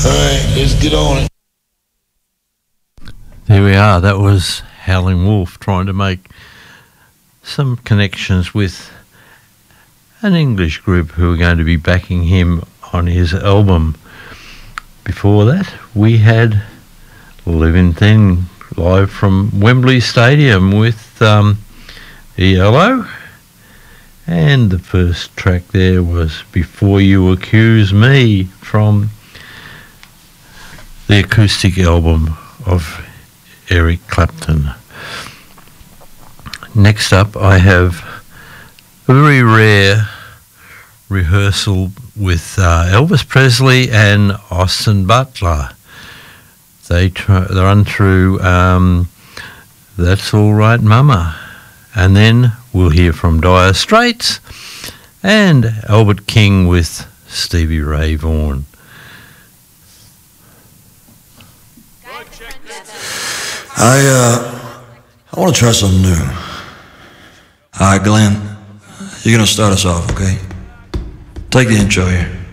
All right, let's get on it. There we are. That was Howling Wolf trying to make some connections with an English group who are going to be backing him on his album. Before that, we had Living Thing live from Wembley Stadium with ELO. And the first track there was Before You Accuse Me from the acoustic album of Eric Clapton. Next up, I have a very rare rehearsal with Elvis Presley and Austin Butler. They run through That's All Right Mama, and then we'll hear from Dire Straits and Albert King with Stevie Ray Vaughan. I want to try something new. All right, Glenn, you're going to start us off, okay? Take the intro here.